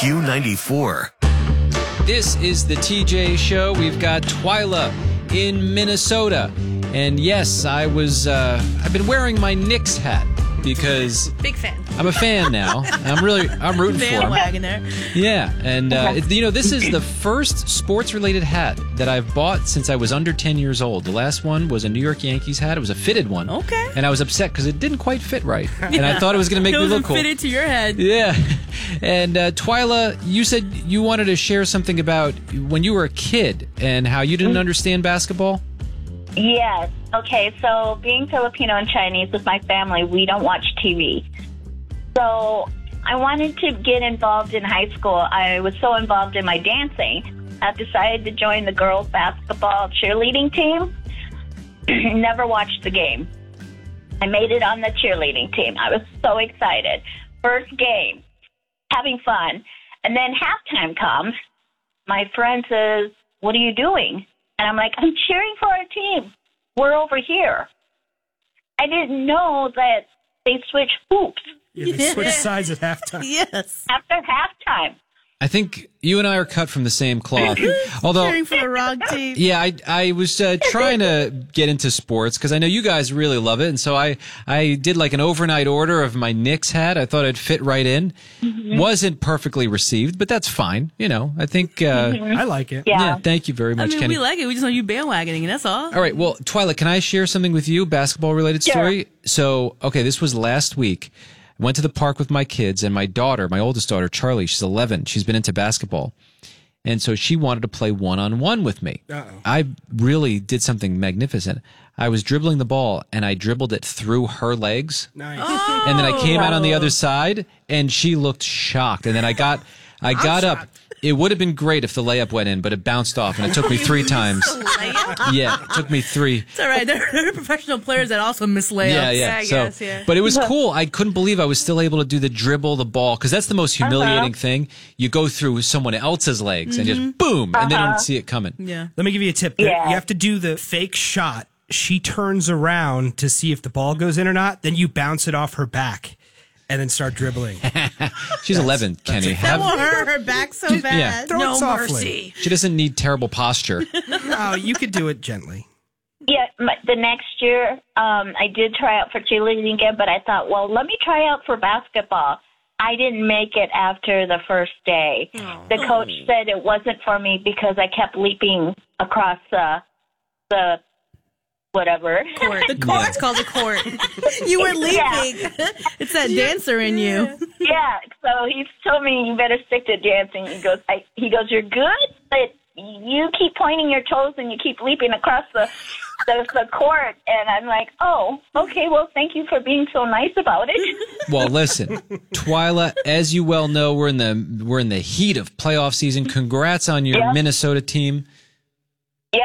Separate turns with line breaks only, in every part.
Q94.
This is the TJ Show. We've got Twyla in Minnesota. And yes, I've been wearing my Knicks hat because
big fan.
I'm a fan now. I'm rooting for him.
Bandwagoner.
Yeah, and this is the first sports-related hat that I've bought since I was under 10 years old. The last one was a New York Yankees hat. It was a fitted one.
Okay.
And I was upset because it didn't quite fit right. And I thought it was going to make me look cool.
It fitted to your head.
Yeah. And Twyla, you said you wanted to share something about when you were a kid and how you didn't understand basketball?
Yes. Okay, so being Filipino and Chinese with my family, we don't watch TV. So I wanted to get involved in high school. I was so involved in my dancing, I decided to join the girls' basketball cheerleading team. Never watched the game. I made it on the cheerleading team. I was so excited. First game, having fun. And then halftime comes. My friend says, "What are you doing?" And I'm like, "I'm cheering for our team. We're over here." I didn't know that they switch hoops.
Yeah, they switch sides at halftime.
Yes.
After halftime.
I think you and I are cut from the same cloth. Although,
Cheering for the wrong team.
yeah, I was trying to get into sports because I know you guys really love it, and so I did like an overnight order of my Knicks hat. I thought it'd fit right in. Mm-hmm. Wasn't perfectly received, but that's fine. You know, I think
I like it.
yeah. Thank you very much, Kenny.
We like it. We just know you bandwagoning, and that's all.
All right. Well, Twyla, can I share something with you, basketball-related story? So, okay, this was last week. I went to the park with my kids, and my daughter, my oldest daughter, Charlie, she's 11. She's been into basketball. And so she wanted to play one-on-one with me.
Uh-oh.
I really did something magnificent. I was dribbling the ball, and I dribbled it through her legs.
Nice.
Oh.
And then I came out on the other side, and she looked shocked. And then I got up. It would have been great if the layup went in, but it bounced off, and it took me 3 times. Yeah, it took me 3.
It's all right. There are professional players that also miss layups.
Yeah.
I guess, yeah.
But it was cool. I couldn't believe I was still able to do the dribble, the ball, because that's the most humiliating thing. You go through someone else's legs and just boom, and they don't see it coming.
Yeah.
Let me give you a tip.
Yeah.
You have to do the fake shot. She turns around to see if the ball goes in or not. Then you bounce it off her back and then start dribbling.
She's 11, Kenny.
That won't hurt her back so bad.
Yeah.
Throw
No
it softly.
mercy.
She doesn't need terrible posture.
No, you could do it gently.
Yeah, the next year, I did try out for cheerleading again, but I thought, well, let me try out for basketball. I didn't make it after the first day.
Oh.
The coach said it wasn't for me because I kept leaping across the whatever.
Court. The court. It's called a court. You were leaping. It's that dancer in you.
Yeah, so he told me you better stick to dancing. He goes, "You're good, but you keep pointing your toes and you keep leaping across the court." And I'm like, "Oh, okay, well, thank you for being so nice about it."
Well, listen, Twyla, as you well know, we're in the heat of playoff season. Congrats on your Minnesota team.
Yep,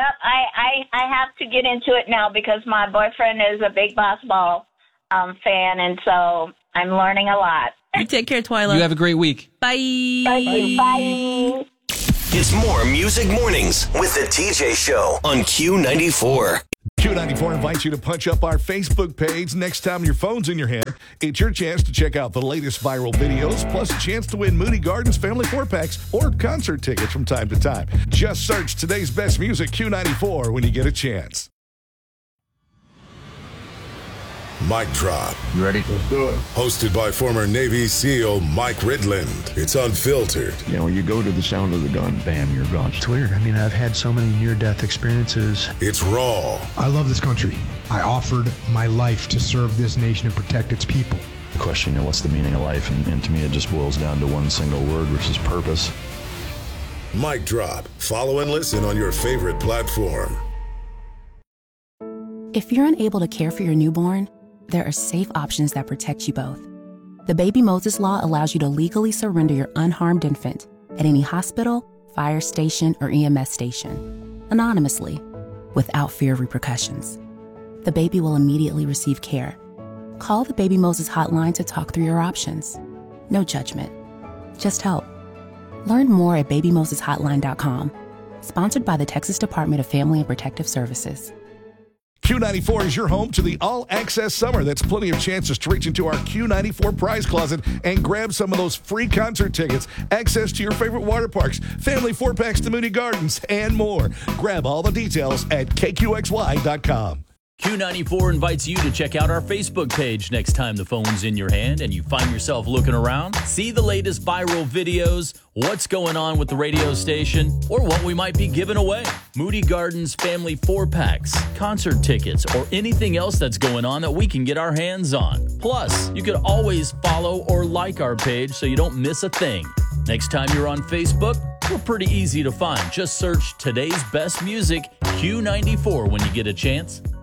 I have to get into it now because my boyfriend is a big basketball fan, and so I'm learning a lot.
You take care, Twyla.
You have a great week.
Bye.
Bye.
It's more Music Mornings with the TJ Show on Q94.
Q94 invites you to punch up our Facebook page next time your phone's in your hand. It's your chance to check out the latest viral videos, plus a chance to win Moody Gardens Family 4-packs or concert tickets from time to time. Just search today's best music, Q94, when you get a chance.
Mic Drop.
You ready?
Let's do it. Hosted by former Navy SEAL Mike Ridland. It's unfiltered.
You know, when you go to the sound of the gun, bam, you're gone. It's weird. I mean, I've had so many near-death experiences.
It's raw.
I love this country. I offered my life to serve this nation and protect its people.
The question, you know, what's the meaning of life? And to me, it just boils down to one single word, which is purpose.
Mic Drop. Follow and listen on your favorite platform.
If you're unable to care for your newborn, there are safe options that protect you both. The Baby Moses Law allows you to legally surrender your unharmed infant at any hospital, fire station, or EMS station, anonymously, without fear of repercussions. The baby will immediately receive care. Call the Baby Moses hotline to talk through your options. No judgment, just help. Learn more at babymoseshotline.com. Sponsored by the Texas Department of Family and Protective Services.
Q94 is your home to the all-access summer. That's plenty of chances to reach into our Q94 prize closet and grab some of those free concert tickets, access to your favorite water parks, family 4-packs to Mooney Gardens, and more. Grab all the details at kqxy.com.
Q94 invites you to check out our Facebook page next time the phone's in your hand and you find yourself looking around. See the latest viral videos, what's going on with the radio station, or what we might be giving away. Mooney Gardens family 4-packs, concert tickets, or anything else that's going on that we can get our hands on. Plus, you could always follow or like our page so you don't miss a thing. Next time you're on Facebook, we're pretty easy to find. Just search Today's Best Music Q94 when you get a chance.